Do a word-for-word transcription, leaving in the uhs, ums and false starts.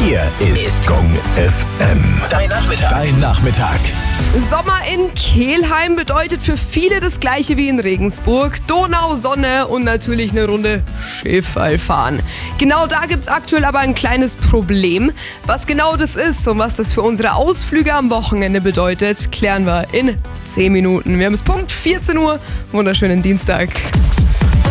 Hier ist Gong F M. Dein Nachmittag. Dein Nachmittag. Sommer in Kelheim bedeutet für viele das gleiche wie in Regensburg. Donau, Sonne und natürlich eine Runde Schifferl fahren. Genau da gibt's aktuell aber ein kleines Problem. Was genau das ist und was das für unsere Ausflüge am Wochenende bedeutet, klären wir in zehn Minuten. Wir haben es Punkt vierzehn Uhr. Wunderschönen Dienstag.